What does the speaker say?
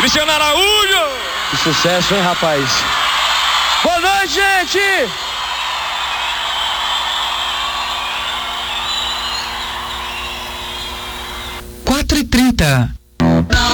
Cristiano Araújo! Que sucesso, hein, rapaz? Boa noite, gente! Quatro e 30.